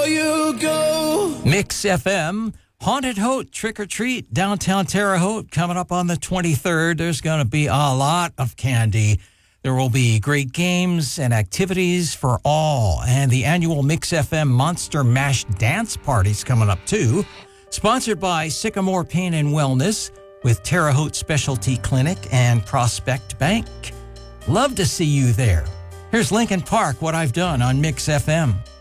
before you go. Mix FM, Haunted Haute Trick or Treat, downtown Terre Haute, coming up on the 23rd. There's going to be a lot of candy. There will be great games and activities for all. And the annual Mix FM Monster Mash Dance Party's coming up too. Sponsored by Sycamore Pain and Wellness with Terre Haute Specialty Clinic and Prospect Bank. Love to see you there. Here's Lincoln Park, What I've Done on Mix FM.